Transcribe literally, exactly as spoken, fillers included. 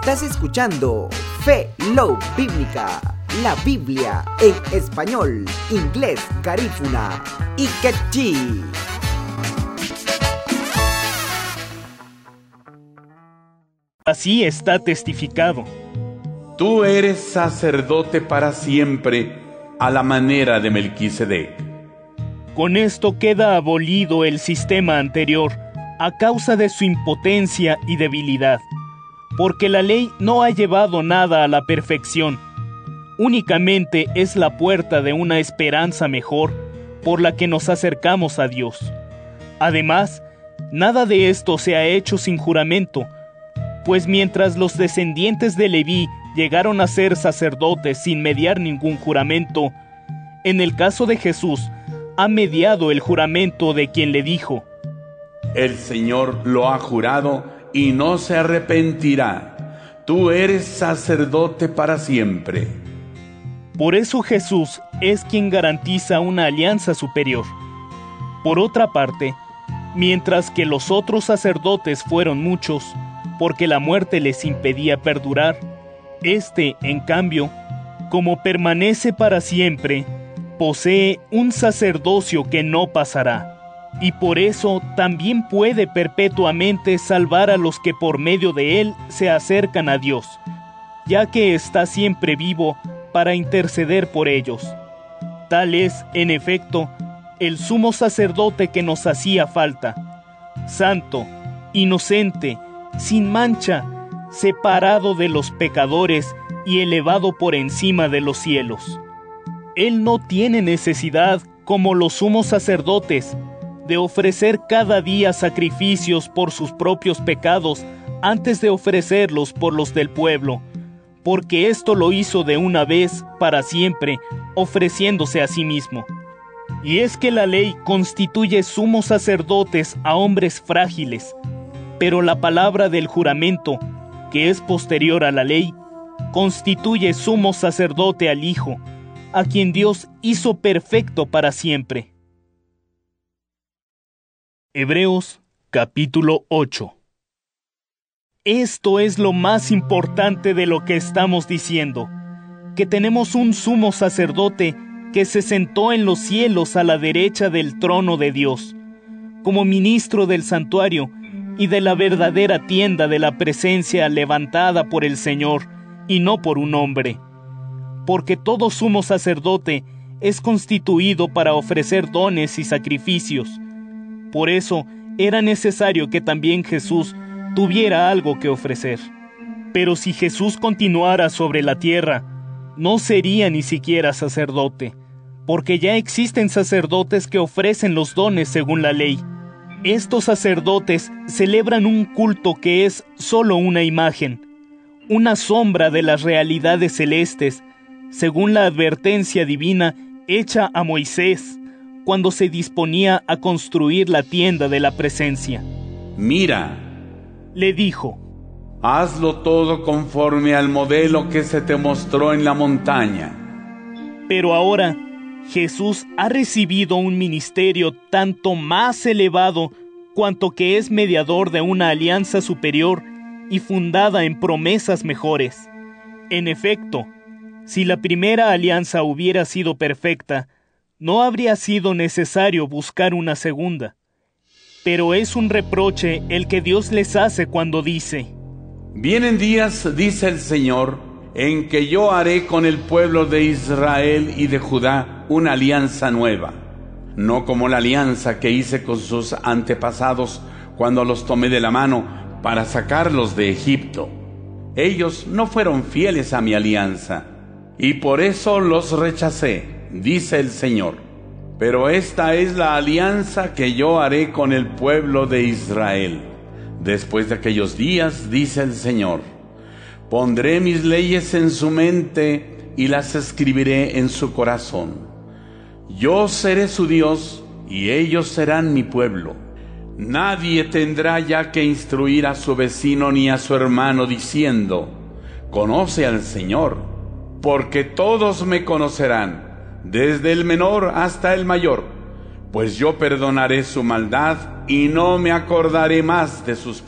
Estás escuchando Fe Love Bíblica, la Biblia en español, inglés, garífuna y quechí. Así está testificado. Tú eres sacerdote para siempre, a la manera de Melquisedec. Con esto queda abolido el sistema anterior, a causa de su impotencia y debilidad, porque la ley no ha llevado nada a la perfección. Únicamente es la puerta de una esperanza mejor, por la que nos acercamos a Dios. Además, nada de esto se ha hecho sin juramento, pues mientras los descendientes de Leví llegaron a ser sacerdotes sin mediar ningún juramento, en el caso de Jesús, ha mediado el juramento de quien le dijo: El Señor lo ha jurado y no se arrepentirá. Tú eres sacerdote para siempre. Por eso Jesús es quien garantiza una alianza superior. Por otra parte, mientras que los otros sacerdotes fueron muchos, porque la muerte les impedía perdurar, este, en cambio, como permanece para siempre, posee un sacerdocio que no pasará, y por eso también puede perpetuamente salvar a los que por medio de él se acercan a Dios, ya que está siempre vivo para interceder por ellos. Tal es, en efecto, el sumo sacerdote que nos hacía falta, santo, inocente, sin mancha, separado de los pecadores y elevado por encima de los cielos. Él no tiene necesidad, como los sumos sacerdotes, de ofrecer cada día sacrificios por sus propios pecados antes de ofrecerlos por los del pueblo, porque esto lo hizo de una vez para siempre, ofreciéndose a sí mismo. Y es que la ley constituye sumos sacerdotes a hombres frágiles, pero la palabra del juramento, que es posterior a la ley, constituye sumo sacerdote al Hijo, a quien Dios hizo perfecto para siempre. Hebreos capítulo ocho. Esto es lo más importante de lo que estamos diciendo, que tenemos un sumo sacerdote que se sentó en los cielos a la derecha del trono de Dios, como ministro del santuario y de la verdadera tienda de la presencia levantada por el Señor y no por un hombre. Porque todo sumo sacerdote es constituido para ofrecer dones y sacrificios. Por eso era necesario que también Jesús tuviera algo que ofrecer. Pero si Jesús continuara sobre la tierra, no sería ni siquiera sacerdote, porque ya existen sacerdotes que ofrecen los dones según la ley. Estos sacerdotes celebran un culto que es solo una imagen, una sombra de las realidades celestes, según la advertencia divina hecha a Moisés cuando se disponía a construir la tienda de la presencia. Mira, le dijo, hazlo todo conforme al modelo que se te mostró en la montaña. Pero ahora Jesús ha recibido un ministerio tanto más elevado cuanto que es mediador de una alianza superior y fundada en promesas mejores. En efecto, si la primera alianza hubiera sido perfecta, no habría sido necesario buscar una segunda. Pero es un reproche el que Dios les hace cuando dice: Vienen días, dice el Señor, en que yo haré con el pueblo de Israel y de Judá una alianza nueva, no como la alianza que hice con sus antepasados cuando los tomé de la mano para sacarlos de Egipto. Ellos no fueron fieles a mi alianza, y por eso los rechacé, dice el Señor. Pero esta es la alianza que yo haré con el pueblo de Israel. Después de aquellos días, dice el Señor, pondré mis leyes en su mente y las escribiré en su corazón. Yo seré su Dios y ellos serán mi pueblo. Nadie tendrá ya que instruir a su vecino ni a su hermano diciendo: conoce al Señor, porque todos me conocerán, desde el menor hasta el mayor, pues yo perdonaré su maldad y no me acordaré más de sus pecados.